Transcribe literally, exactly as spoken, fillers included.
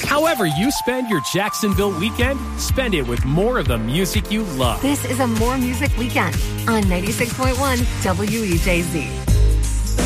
However you spend your Jacksonville weekend, spend it with more of the music you love. This is a More Music Weekend on ninety-six point one W E J Z.